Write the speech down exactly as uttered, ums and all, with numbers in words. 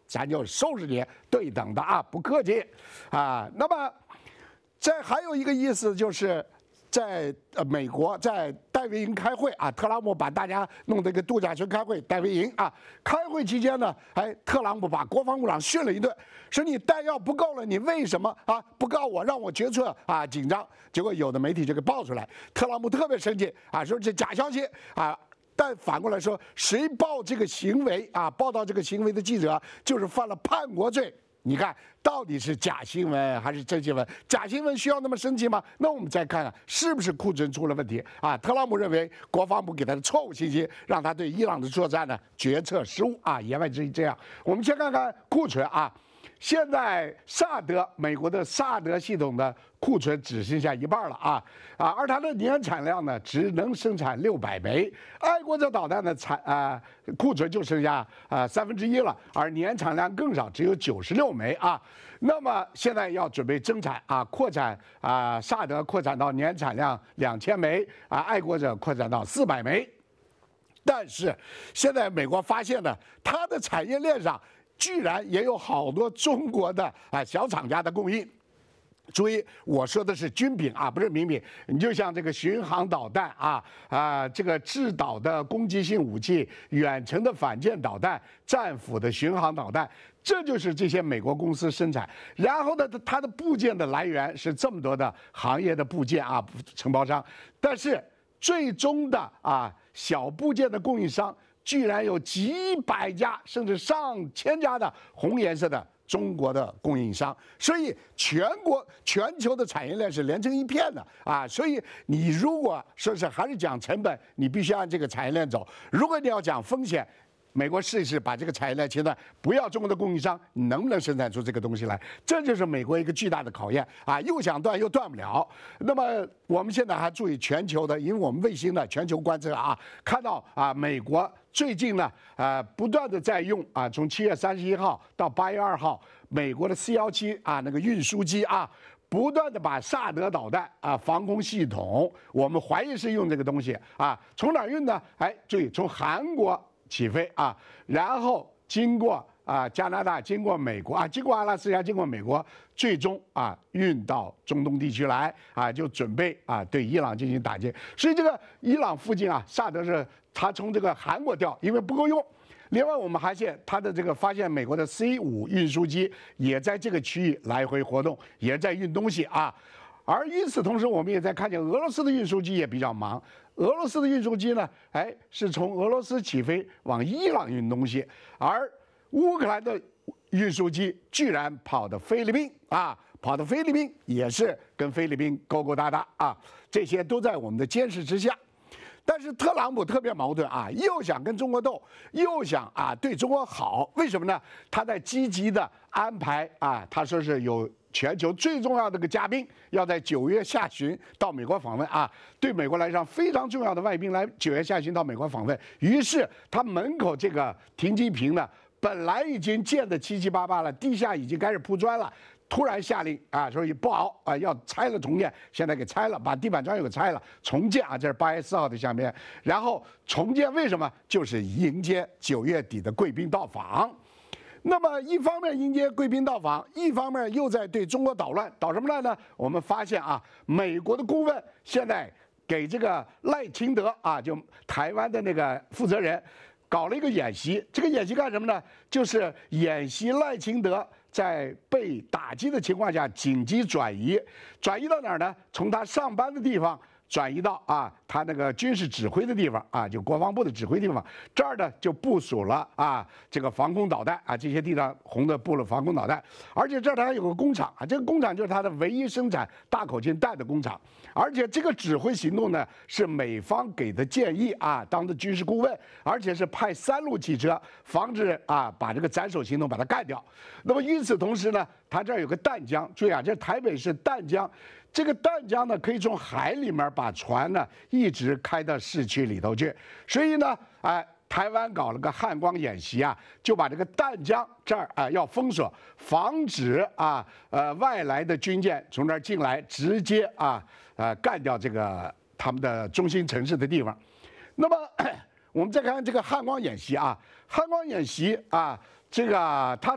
咱就收拾你，对等的啊，不客气啊。那么，这还有一个意思就是。 在呃美国，在戴维营开会啊，特朗普把大家弄到一个度假村开会，戴维营啊，开会期间呢，哎，特朗普把国防部长训了一顿，说你弹药不够了，你为什么啊不告我，让我决策啊紧张？结果有的媒体就给爆出来，特朗普特别生气啊，说这假消息啊。 但反过来说，谁报这个行为啊，报道这个行为的记者就是犯了叛国罪。你看，到底是假新闻还是真新闻？假新闻需要那么生气吗？那我们再看看是不是库存出了问题啊？特朗普认为国防部给他的错误信息，让他对伊朗的作战呢决策失误啊，言外之意这样。我们先看看库存啊。 现在萨德，美国的萨德系统的库存只剩下一半了啊啊，而它的年产量呢只能生产六百枚，爱国者导弹的产啊库存就剩下啊三分之一了，而年产量更少，只有九十六枚啊。那么现在要准备增产啊，扩产啊，萨德扩产到年产量两千枚啊，爱国者扩产到四百枚。但是现在美国发现呢，它的产业链上。 居然也有好多中国的啊小厂家的供应。注意，我说的是军品啊，不是民品。你就像这个巡航导弹啊啊，这个制导的攻击性武器、远程的反舰导弹、战斧的巡航导弹，这就是这些美国公司生产。然后呢，它的部件的来源是这么多的行业的部件啊，承包商。但是最终的啊小部件的供应商。 居然有几百家甚至上千家的红颜色的中国的供应商，所以全国全球的产业链是连成一片的啊！所以你如果说是还是讲成本，你必须按这个产业链走；如果你要讲风险，美国试一试把这个产业链切断，不要中国的供应商，你能不能生产出这个东西来？这就是美国一个巨大的考验啊！又想断又断不了。那么我们现在还注意全球的，因为我们卫星的全球观测啊，看到啊美国。 最近呢，呃，不断的在用啊，从七月三十一号到八月二号，美国的 C 幺七啊那个运输机啊，不断的把萨德导弹啊防空系统，我们怀疑是用这个东西啊，从哪儿运呢？哎，注意，从韩国起飞啊，然后经过啊加拿大，经过美国啊，经过阿拉斯加，经过美国，最终啊运到中东地区来啊，就准备啊对伊朗进行打击。所以这个伊朗附近啊，萨德是。 他从这个韩国调，因为不够用。另外，我们还现他的这个发现，美国的 C 五运输机也在这个区域来回活动，也在运东西啊。而与此同时，我们也在看见俄罗斯的运输机也比较忙。俄罗斯的运输机呢，哎，是从俄罗斯起飞往伊朗运东西，而乌克兰的运输机居然跑到菲律宾啊，跑到菲律宾也是跟菲律宾勾勾搭搭啊，这些都在我们的监视之下。 但是特朗普特别矛盾啊，又想跟中国斗，又想啊对中国好，为什么呢？他在积极的安排啊，他说是有全球最重要的个嘉宾要在九月下旬到美国访问啊，对美国来讲非常重要的外宾来九月下旬到美国访问。于是他门口这个停机坪呢，本来已经建得七七八八了，地下已经开始铺砖了。 突然下令啊，说不好啊，要拆了重建，现在给拆了，把地板砖又给拆了，重建啊，这是八月四号的下面，然后重建为什么？就是迎接九月底的贵宾到访。那么一方面迎接贵宾到访，一方面又在对中国捣乱，捣什么乱呢？我们发现啊，美国的顾问现在给这个赖清德啊，就台湾的那个负责人，搞了一个演习。这个演习干什么呢？就是演习赖清德。 在被打击的情况下，紧急转移，转移到哪儿呢？从他上班的地方转移到啊，他那个军事指挥的地方啊，就国防部的指挥地方。这儿呢就部署了啊，这个防空导弹啊，这些地上红的布了防空导弹。而且这儿它还有个工厂啊，这个工厂就是它的唯一生产大口径弹的工厂。而且这个指挥行动呢，是美方给的建议啊，当的军事顾问，而且是派三路汽车，防止啊把这个斩首行动把它干掉。那么与此同时呢，它这儿有个淡江，注意啊，这台北市淡江。 这个淡江呢，可以从海里面把船呢一直开到市区里头去，所以呢，哎、呃，台湾搞了个汉光演习啊，就把这个淡江这儿啊、呃、要封锁，防止啊呃外来的军舰从这儿进来，直接啊呃干掉这个他们的中心城市的地方。那么我们再看这个汉光演习啊，汉光演习啊，这个它。